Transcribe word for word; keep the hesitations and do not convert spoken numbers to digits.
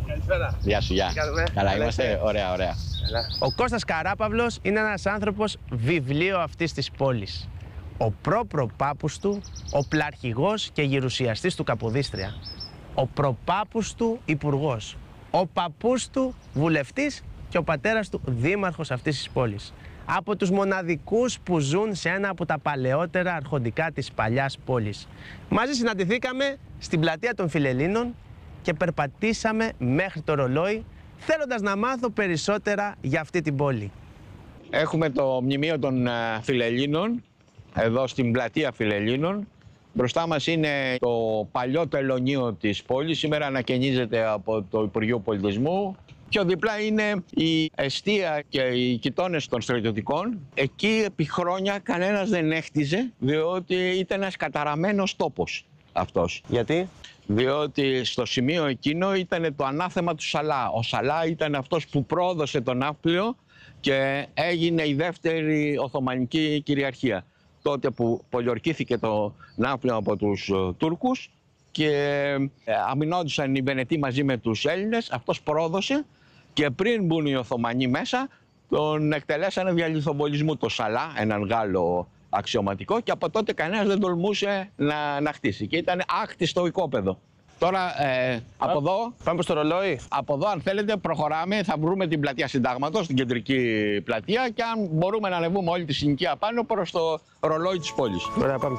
Καλησπέρα. Γεια σου, γεια. Καλά είμαστε, ωραία, ωραία. Ο Κώστας Καράπαυλος είναι ένας άνθρωπος βιβλίο αυτής της πόλης. Ο προπροπάπους του, ο πλαρχηγός και γερουσιαστής του Καποδίστρια. Ο προπάπους του υπουργός. Ο παππούς του βουλευτής και ο πατέρας του δήμαρχος αυτής της πόλης. Από τους μοναδικούς που ζουν σε ένα από τα παλαιότερα αρχοντικά της παλιάς πόλης. Μαζί συναντηθήκαμε στην πλατεία των Φιλελλήνων και περπατήσαμε μέχρι το ρολόι, θέλοντας να μάθω περισσότερα για αυτή την πόλη. Έχουμε το μνημείο των Φιλελλήνων, εδώ στην πλατεία Φιλελλήνων. Μπροστά μας είναι το παλιό τελωνείο της πόλης, σήμερα ανακαινίζεται από το Υπουργείο Πολιτισμού. Πιο δίπλα είναι η εστία και οι κοιτώνες των στρατιωτικών. Εκεί επί χρόνια κανένας δεν έχτιζε, διότι ήταν ένας καταραμένος τόπος αυτός. Γιατί? Διότι στο σημείο εκείνο ήταν το ανάθεμα του Σαλά. Ο Σαλά ήταν αυτός που πρόδωσε τον Ναύπλιο και έγινε η δεύτερη Οθωμανική κυριαρχία. Τότε που πολιορκήθηκε το Ναύπλιο από τους Τούρκους και αμυνόντουσαν οι Βενετοί μαζί με τους Έλληνες, αυτός πρόδωσε και πριν μπουν οι Οθωμανοί μέσα τον εκτελέσανε δια λιθοβολισμού το Σαλά, έναν Γάλλο αξιωματικό, και από τότε κανένας δεν τολμούσε να, να χτίσει και ήταν άκτιστο οικόπεδο. Τώρα ε, από εδώ, πάμε στο ρολόι. Από εδώ αν θέλετε προχωράμε, θα βρούμε την πλατεία Συντάγματος, την κεντρική πλατεία, και αν μπορούμε να ανεβούμε όλη τη συνοικία πάνω προς το ρολόι της πόλης. Ωραία, πάμε.